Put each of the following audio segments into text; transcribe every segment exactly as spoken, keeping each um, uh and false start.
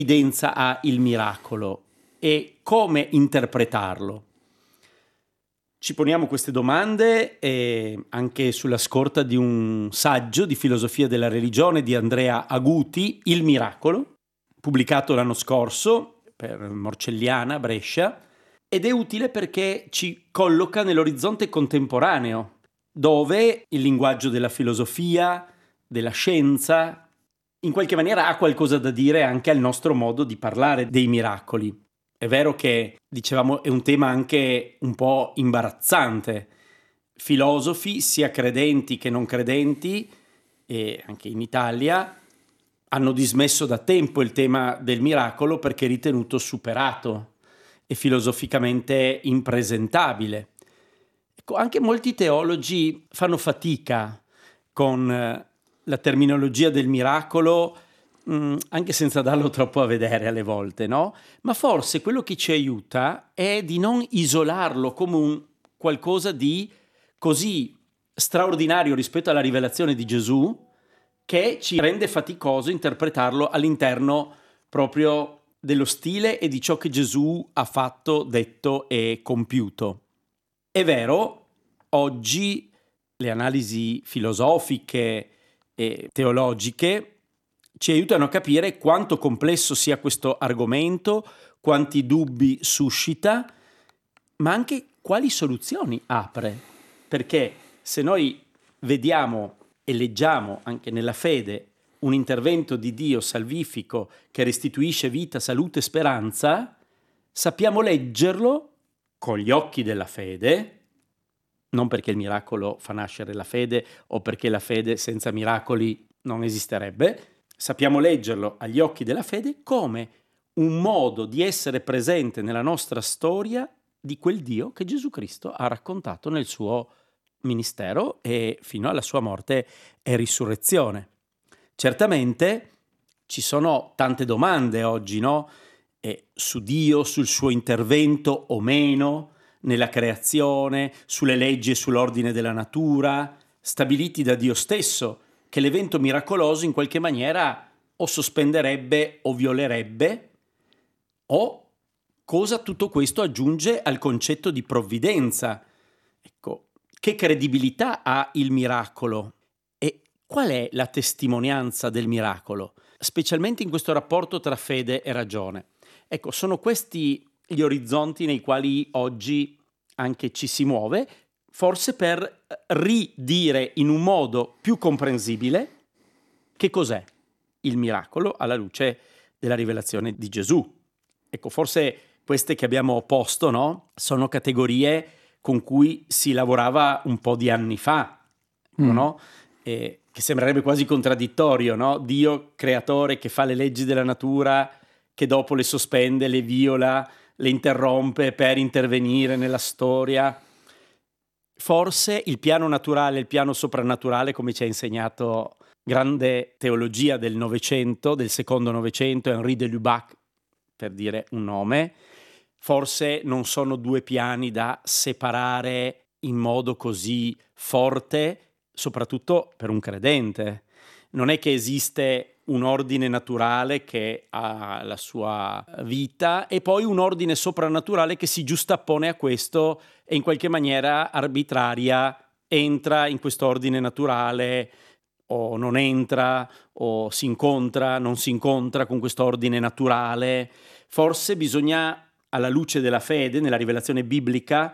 evidenza ha il miracolo e come interpretarlo? Ci poniamo queste domande eh, anche sulla scorta di un saggio di filosofia della religione di Andrea Aguti, Il miracolo, pubblicato l'anno scorso per Morcelliana, Brescia, ed è utile perché ci colloca nell'orizzonte contemporaneo, dove il linguaggio della filosofia, della scienza, in qualche maniera ha qualcosa da dire anche al nostro modo di parlare dei miracoli. È vero che, dicevamo, è un tema anche un po' imbarazzante. Filosofi, sia credenti che non credenti, e anche in Italia, hanno dismesso da tempo il tema del miracolo perché è ritenuto superato e filosoficamente impresentabile. Ecco, anche molti teologi fanno fatica con la terminologia del miracolo, mh, anche senza darlo troppo a vedere alle volte, no? Ma forse quello che ci aiuta è di non isolarlo come un qualcosa di così straordinario rispetto alla rivelazione di Gesù che ci rende faticoso interpretarlo all'interno proprio dello stile e di ciò che Gesù ha fatto, detto e compiuto. È vero, oggi le analisi filosofiche e teologiche ci aiutano a capire quanto complesso sia questo argomento, quanti dubbi suscita, ma anche quali soluzioni apre. Perché se noi vediamo e leggiamo anche nella fede un intervento di Dio salvifico che restituisce vita, salute e speranza, sappiamo leggerlo con gli occhi della fede, non perché il miracolo fa nascere la fede o perché la fede senza miracoli non esisterebbe, sappiamo leggerlo agli occhi della fede come un modo di essere presente nella nostra storia di quel Dio che Gesù Cristo ha raccontato nel suo ministero e fino alla sua morte e risurrezione. Certamente ci sono tante domande oggi, no? E su Dio, sul suo intervento o meno nella creazione, sulle leggi e sull'ordine della natura, stabiliti da Dio stesso, che l'evento miracoloso in qualche maniera o sospenderebbe o violerebbe, o cosa tutto questo aggiunge al concetto di provvidenza. Ecco, che credibilità ha il miracolo e qual è la testimonianza del miracolo, specialmente in questo rapporto tra fede e ragione? Ecco, sono questi gli orizzonti nei quali oggi anche ci si muove, forse per ridire in un modo più comprensibile che cos'è il miracolo alla luce della rivelazione di Gesù. Ecco, forse queste che abbiamo posto, no, sono categorie con cui si lavorava un po' di anni fa, mm. no? E che sembrerebbe quasi contraddittorio, no? Dio creatore che fa le leggi della natura, che dopo le sospende, le viola, le interrompe per intervenire nella storia. Forse il piano naturale, il piano soprannaturale, come ci ha insegnato grande teologia del Novecento, del secondo Novecento, Henri de Lubac, per dire un nome, forse non sono due piani da separare in modo così forte, soprattutto per un credente. Non è che esiste un ordine naturale che ha la sua vita e poi un ordine soprannaturale che si giustappone a questo e in qualche maniera arbitraria entra in questo ordine naturale o non entra o si incontra, non si incontra con questo ordine naturale. Forse bisogna, alla luce della fede, nella rivelazione biblica,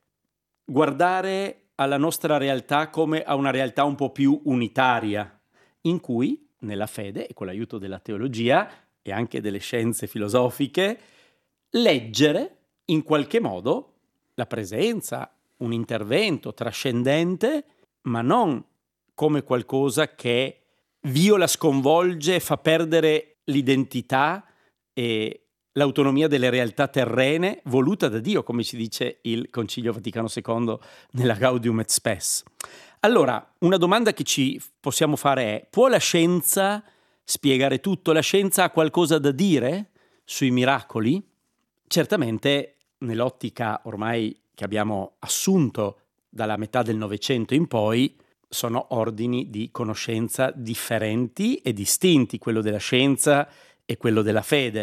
guardare alla nostra realtà come a una realtà un po' più unitaria, in cui nella fede e con l'aiuto della teologia e anche delle scienze filosofiche, leggere in qualche modo la presenza, un intervento trascendente, ma non come qualcosa che viola, sconvolge, fa perdere l'identità e l'autonomia delle realtà terrene voluta da Dio, come ci dice il Concilio Vaticano secondo nella Gaudium et Spes. Allora, una domanda che ci possiamo fare è: può la scienza spiegare tutto? La scienza ha qualcosa da dire sui miracoli? Certamente, nell'ottica ormai che abbiamo assunto dalla metà del Novecento in poi, sono ordini di conoscenza differenti e distinti, quello della scienza e quello della fede.